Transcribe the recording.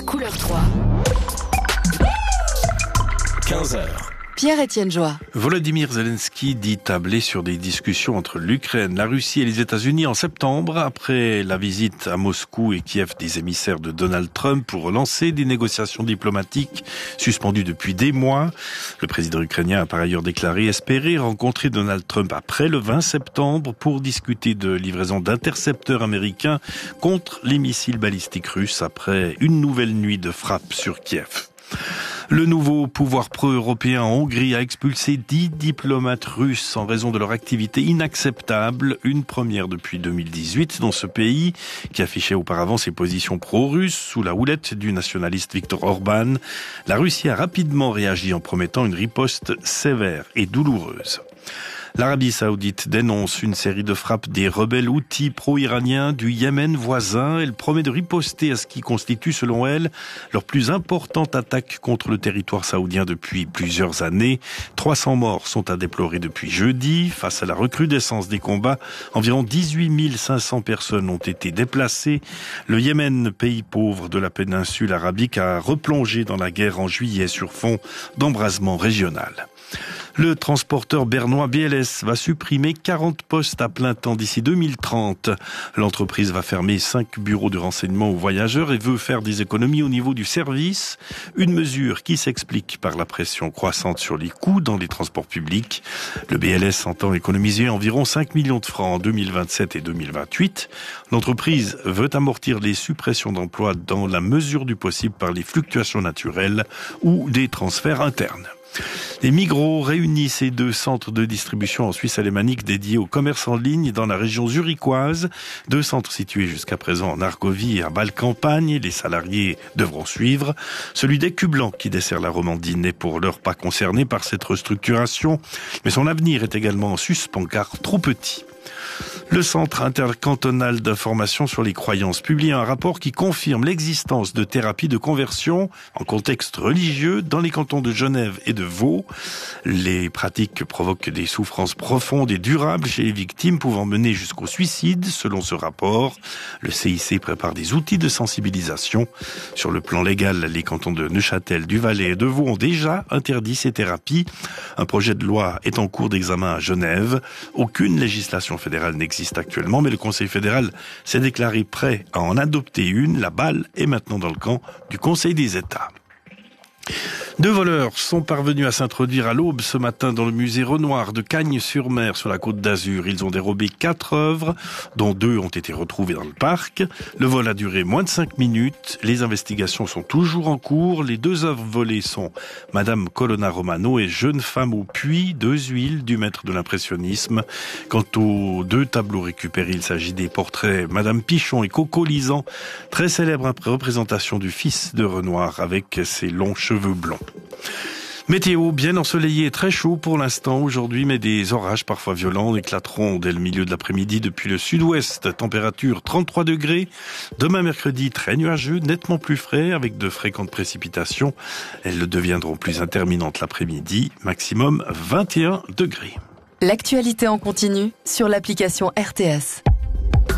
Couleur 3. 15h. Pierre-Étienne Joie. Volodymyr Zelensky dit tabler sur des discussions entre l'Ukraine, la Russie et les États-Unis en septembre, après la visite à Moscou et Kiev des émissaires de Donald Trump pour relancer des négociations diplomatiques suspendues depuis des mois. Le président ukrainien a par ailleurs déclaré espérer rencontrer Donald Trump après le 20 septembre pour discuter de livraison d'intercepteurs américains contre les missiles balistiques russes après une nouvelle nuit de frappe sur Kiev. Le nouveau pouvoir pro-européen en Hongrie a expulsé 10 diplomates russes en raison de leur activité inacceptable, une première depuis 2018 dans ce pays qui affichait auparavant ses positions pro-russes sous la houlette du nationaliste Viktor Orban. La Russie a rapidement réagi en promettant une riposte sévère et douloureuse. L'Arabie Saoudite dénonce une série de frappes des rebelles houthis pro-iraniens du Yémen voisin. Elle promet de riposter à ce qui constitue, selon elle, leur plus importante attaque contre le territoire saoudien depuis plusieurs années. 300 morts sont à déplorer depuis jeudi. Face à la recrudescence des combats, environ 18 500 personnes ont été déplacées. Le Yémen, pays pauvre de la péninsule arabique, a replongé dans la guerre en juillet sur fond d'embrasement régional. Le transporteur bernois BLS va supprimer 40 postes à plein temps d'ici 2030. L'entreprise va fermer 5 bureaux de renseignement aux voyageurs et veut faire des économies au niveau du service. Une mesure qui s'explique par la pression croissante sur les coûts dans les transports publics. Le BLS entend économiser environ 5 millions de francs en 2027 et 2028. L'entreprise veut amortir les suppressions d'emplois dans la mesure du possible par les fluctuations naturelles ou des transferts internes. Les Migros réunissent ces 2 centres de distribution en Suisse alémanique dédiés au commerce en ligne dans la région zurichoise. 2 centres situés jusqu'à présent en Argovie et à Bâle-Campagne. Les salariés devront suivre. Celui d'Écublanc qui dessert la Romandie n'est pour l'heure pas concerné par cette restructuration. Mais son avenir est également en suspens car trop petit. Le Centre intercantonal d'information sur les croyances publie un rapport qui confirme l'existence de thérapies de conversion en contexte religieux dans les cantons de Genève et de Vaud. Les pratiques provoquent des souffrances profondes et durables chez les victimes, pouvant mener jusqu'au suicide, selon ce rapport. Le CIC prépare des outils de sensibilisation. Sur le plan légal, les cantons de Neuchâtel, du Valais et de Vaud ont déjà interdit ces thérapies. Un projet de loi est en cours d'examen à Genève. Aucune législation fédérale n'existe actuellement, mais le Conseil fédéral s'est déclaré prêt à en adopter une. La balle est maintenant dans le camp du Conseil des États. 2 voleurs sont parvenus à s'introduire à l'aube ce matin dans le musée Renoir de Cagnes-sur-Mer sur la Côte d'Azur. Ils ont dérobé 4 œuvres, dont 2 ont été retrouvées dans le parc. Le vol a duré moins de 5 minutes. Les investigations sont toujours en cours. Les 2 œuvres volées sont Madame Colonna Romano et Jeune femme au puits, 2 huiles du maître de l'impressionnisme. Quant aux 2 tableaux récupérés, il s'agit des portraits Madame Pichon et Coco Lisan, très célèbre représentation du fils de Renoir avec ses longs cheveux blonds. Météo bien ensoleillé et très chaud pour l'instant aujourd'hui, mais des orages parfois violents éclateront dès le milieu de l'après-midi depuis le sud-ouest. Température 33 degrés. Demain mercredi, très nuageux, nettement plus frais avec de fréquentes précipitations. Elles deviendront plus interminentes l'après-midi, maximum 21 degrés. L'actualité en continu sur l'application RTS.